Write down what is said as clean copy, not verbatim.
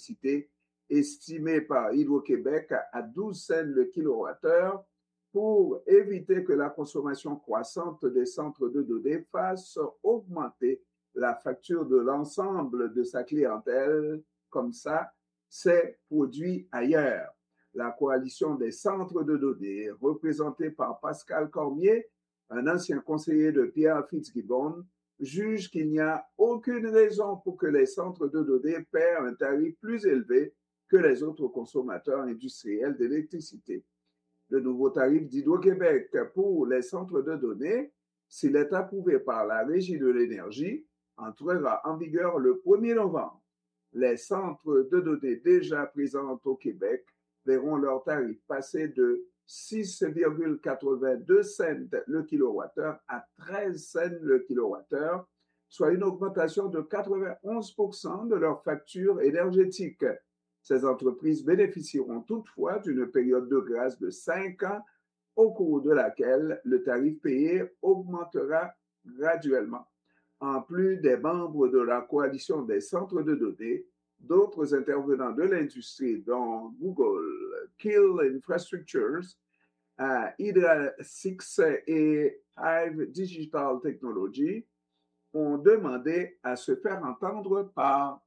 d'électricité estimé par Hydro-Québec à 12 cents le kilowattheure pour éviter que la consommation croissante des centres de données fasse augmenter la facture de l'ensemble de sa clientèle. Comme ça, c'est produit ailleurs. La coalition des centres de données, représentée par Pascal Cormier, un ancien conseiller de Pierre Fitzgibbon, juge qu'il n'y a aucune raison pour que les centres de données paient un tarif plus élevé que les autres consommateurs industriels d'électricité. Le nouveau tarif d'Hydro-Québec pour les centres de données, s'il est approuvé par la Régie de l'énergie, entrera en vigueur le 1er novembre. Les centres de données déjà présents au Québec verront leur tarif passer de 6,82 cents le kilowattheure à 13 cents le kilowattheure, soit une augmentation de 91% de leur facture énergétique. Ces entreprises bénéficieront toutefois d'une période de grâce de 5 ans au cours de laquelle le tarif payé augmentera graduellement. En plus des membres de la coalition des centres de données, d'autres intervenants de l'industrie, dont Google, Kill Infrastructures, Hydra 6 et Hive Digital Technology, ont demandé à se faire entendre par